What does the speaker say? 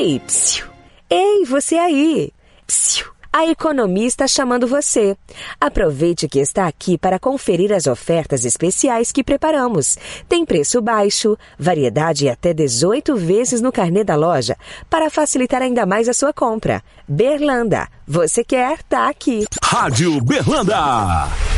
Ei, psiu! Ei, você aí! Psiu! A Economia está chamando você. Aproveite que está aqui para conferir as ofertas especiais que preparamos. Tem preço baixo, variedade e até 18 vezes no carnê da loja, para facilitar ainda mais a sua compra. Berlanda, você quer, tá aqui. Rádio Berlanda.